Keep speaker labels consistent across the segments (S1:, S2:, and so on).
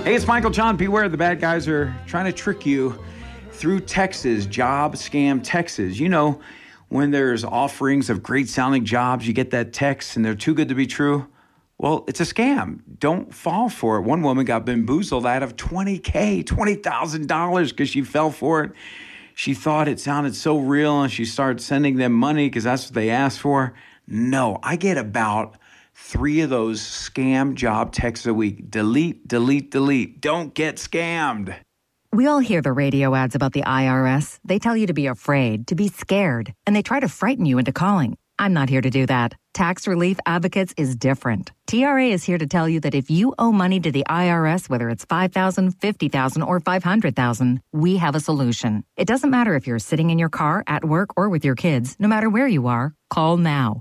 S1: Hey, it's Michael John. Beware, the bad guys are trying to trick you through Texas, Job Scam Texas. You know, when there's offerings of great sounding jobs, you get that text and they're too good to be true. Well, it's a scam. Don't fall for it. One woman got bamboozled out of $20,000 because she fell for it. She thought it sounded so real and she started sending them money because that's what they asked for. No, I get about 3 of those scam job texts a week. Delete, delete, delete. Don't get scammed.
S2: We all hear the radio ads about the IRS. They tell you to be afraid, to be scared, and they try to frighten you into calling. I'm not here to do that. Tax Relief Advocates is different. TRA is here to tell you that if you owe money to the IRS, whether it's $5,000, $50,000, or $500,000, we have a solution. It doesn't matter if you're sitting in your car, at work, or with your kids. No matter where you are, call now.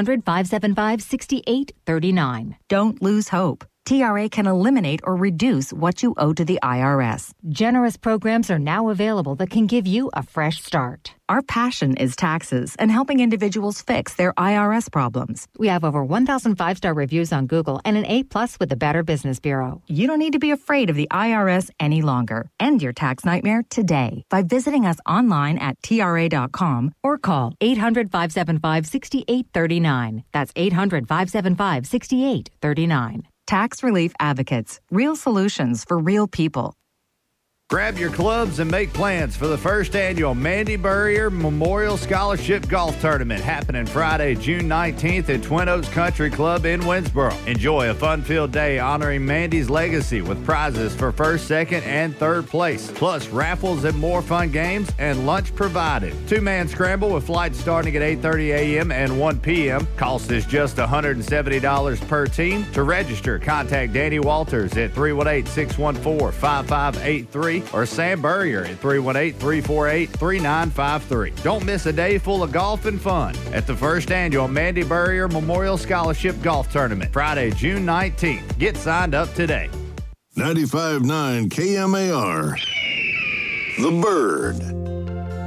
S2: 800-575-6839. Don't lose hope. TRA can eliminate or reduce what you owe to the IRS.
S3: Generous programs are now available that can give you a fresh start.
S2: Our passion is taxes and helping individuals fix their IRS problems.
S3: We have over 1,000 5-star reviews on Google and an A+ with the Better Business Bureau.
S2: You don't need to be afraid of the IRS any longer. End your tax nightmare today by visiting us online at TRA.com or call 800-575-6839. That's 800-575-6839. Tax Relief Advocates. Real solutions for real people.
S4: Grab your clubs and make plans for the first annual Mandy Burrier Memorial Scholarship Golf Tournament happening Friday, June 19th at Twin Oaks Country Club in Winsboro. Enjoy a fun-filled day honoring Mandy's legacy with prizes for first, second, and third place, plus raffles and more fun games and lunch provided. 2-man scramble with flights starting at 8:30 a.m. and 1 p.m. Cost is just $170 per team. To register, contact Danny Walters at 318-614-5583. or Sam Burrier at 318-348-3953. Don't miss a day full of golf and fun at the first annual Mandy Burrier Memorial Scholarship Golf Tournament, Friday, June 19th. Get signed up today.
S5: 95.9 KMAR. The Bird.